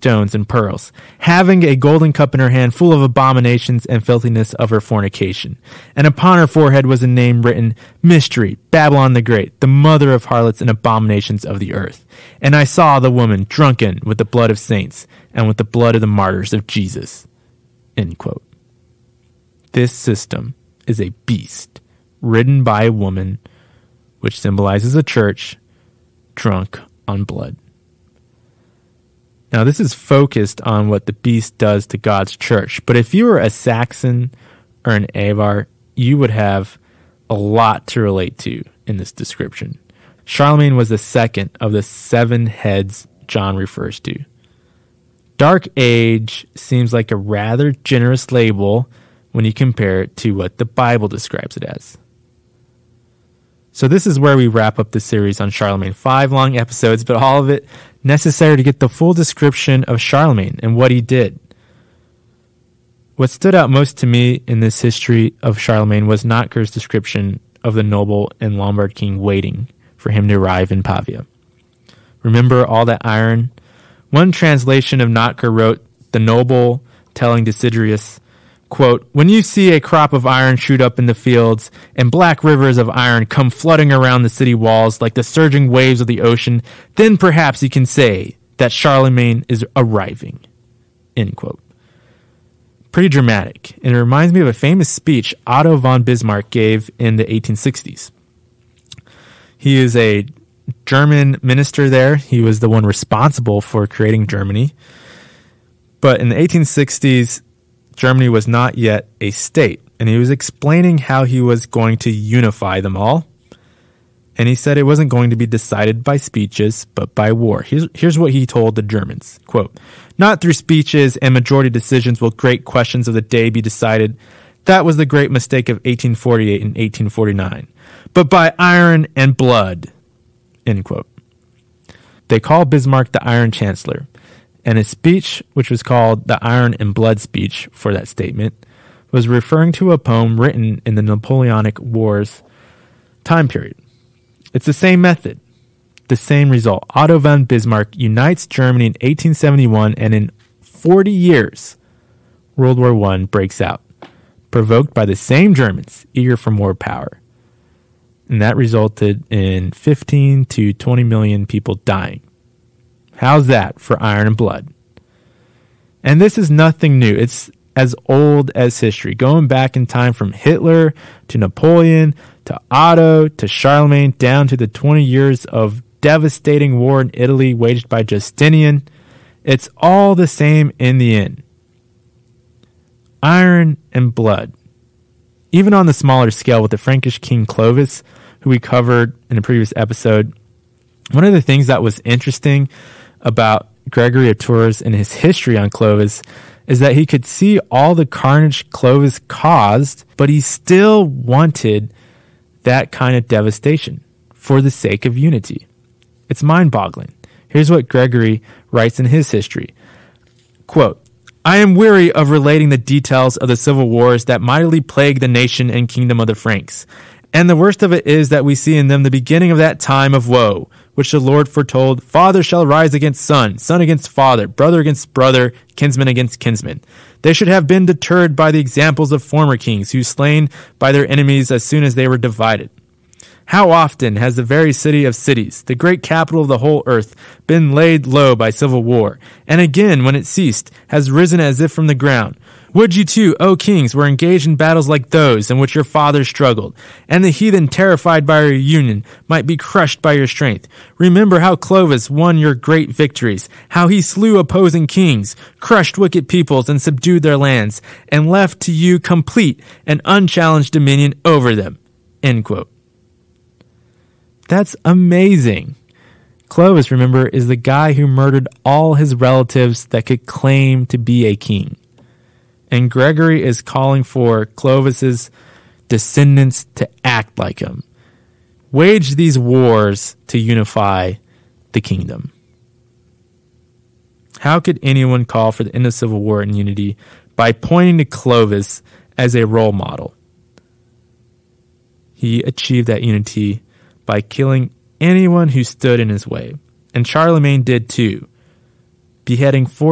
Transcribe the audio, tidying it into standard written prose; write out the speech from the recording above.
stones and pearls, having a golden cup in her hand full of abominations and filthiness of her fornication. And upon her forehead was a name written, Mystery, Babylon the Great, the mother of harlots and abominations of the earth. And I saw the woman drunken with the blood of saints and with the blood of the martyrs of Jesus." End quote. This system is a beast, ridden by a woman, which symbolizes a church, drunk on blood. Now, this is focused on what the beast does to God's church. But if you were a Saxon or an Avar, you would have a lot to relate to in this description. Charlemagne was the second of the 7 heads John refers to. Dark Age seems like a rather generous label when you compare it to what the Bible describes it as. So this is where we wrap up the series on Charlemagne. 5 long episodes, but all of it necessary to get the full description of Charlemagne and what he did. What stood out most to me in this history of Charlemagne was Notker's description of the noble and Lombard king waiting for him to arrive in Pavia. Remember all that iron? One translation of Notker wrote, the noble telling Desiderius, quote, "When you see a crop of iron shoot up in the fields and black rivers of iron come flooding around the city walls like the surging waves of the ocean, then perhaps you can say that Charlemagne is arriving." End quote. Pretty dramatic, and it reminds me of a famous speech Otto von Bismarck gave in the 1860s. He is a German minister there. He was the one responsible for creating Germany. But in the 1860s, Germany was not yet a state, and he was explaining how he was going to unify them all. And he said it wasn't going to be decided by speeches, but by war. Here's what he told the Germans, quote, "Not through speeches and majority decisions will great questions of the day be decided. That was the great mistake of 1848 and 1849. But by iron and blood." End quote. They call Bismarck the Iron Chancellor. And his speech, which was called the Iron and Blood speech for that statement, was referring to a poem written in the Napoleonic Wars time period. It's the same method, the same result. Otto von Bismarck unites Germany in 1871, and in 40 years, World War I breaks out, provoked by the same Germans eager for more power. And that resulted in 15 to 20 million people dying. How's that for iron and blood? And this is nothing new. It's as old as history, going back in time from Hitler to Napoleon to Otto to Charlemagne, down to the 20 years of devastating war in Italy waged by Justinian. It's all the same in the end. Iron and blood. Even on the smaller scale with the Frankish king Clovis, who we covered in a previous episode, one of the things that was interesting about Gregory of Tours and his history on Clovis is that he could see all the carnage Clovis caused, but he still wanted that kind of devastation for the sake of unity. It's mind-boggling. Here's what Gregory writes in his history. Quote, "I am weary of relating the details of the civil wars that mightily plagued the nation and kingdom of the Franks. And the worst of it is that we see in them the beginning of that time of woe, which the Lord foretold, father shall rise against son, son against father, brother against brother, kinsman against kinsman. They should have been deterred by the examples of former kings, who slain by their enemies as soon as they were divided. How often has the very city of cities, the great capital of the whole earth, been laid low by civil war, and again, when it ceased, has risen as if from the ground. Would you too, O kings, were engaged in battles like those in which your fathers struggled, and the heathen, terrified by your union, might be crushed by your strength. Remember how Clovis won your great victories, how he slew opposing kings, crushed wicked peoples, and subdued their lands, and left to you complete and unchallenged dominion over them." End quote. That's amazing. Clovis, remember, is the guy who murdered all his relatives that could claim to be a king. And Gregory is calling for Clovis's descendants to act like him. Wage these wars to unify the kingdom. How could anyone call for the end of civil war and unity by pointing to Clovis as a role model? He achieved that unity by killing anyone who stood in his way. And Charlemagne did too, beheading